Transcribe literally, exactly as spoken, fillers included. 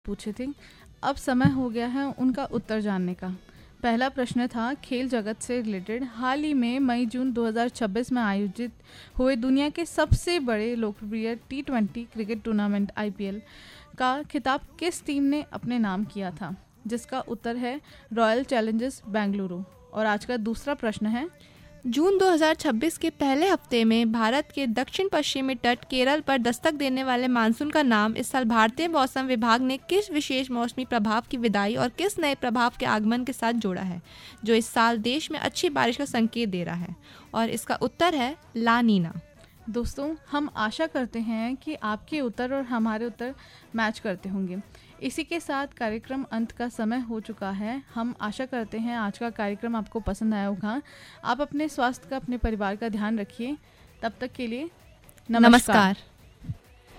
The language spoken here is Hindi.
पूछे थे। अब समय हो गया है उनका उत्तर जानने का। पहला प्रश्न था खेल जगत से रिलेटेड। हाल ही में मई जून दो हज़ार छब्बीस में आयोजित हुए दुनिया के सबसे बड़े लोकप्रिय T twenty cricket tournament I P L का खिताब किस टीम ने अपने नाम किया था? जिसका उत्तर है रॉयल चैलेंजर्स बेंगलुरु। और आज का दूसरा प्रश्न है, जून दो हज़ार छब्बीस के पहले हफ्ते में भारत के दक्षिण पश्चिमी तट केरल पर दस्तक देने वाले मानसून का नाम इस साल भारतीय मौसम विभाग ने किस विशेष मौसमी प्रभाव की विदाई और किस नए प्रभाव के आगमन के साथ जोड़ा है, जो इस साल देश में अच्छी बारिश का संकेत दे रहा है? और इसका उत्तर है ला नीना। दोस्तों हम आशा करते हैं कि आपके उत्तर और हमारे उत्तर मैच करते होंगे। इसी के साथ कार्यक्रम अंत का समय हो चुका है। हम आशा करते हैं आज का कार्यक्रम आपको पसंद आया होगा। आप अपने स्वास्थ्य का, अपने परिवार का ध्यान रखिए। तब तक के लिए नमस्कार, नमस्कार।